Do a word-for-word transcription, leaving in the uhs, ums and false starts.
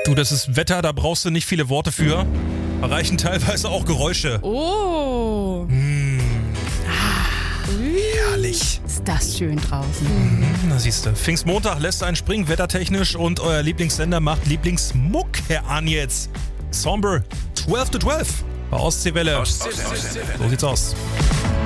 Du, das ist Wetter, da brauchst du nicht viele Worte für. Da reichen teilweise auch Geräusche. Oh. Mmh, Ah. herrlich. Ist das schön draußen. Mhm, na siehst du. Pfingstmontag lässt einen springen, wettertechnisch, und euer Lieblingssender macht Lieblingsmucke an jetzt. Somber zwölf to zwölf bei Ostseewelle. Ostsee, Ostsee, Ostsee. So sieht's aus.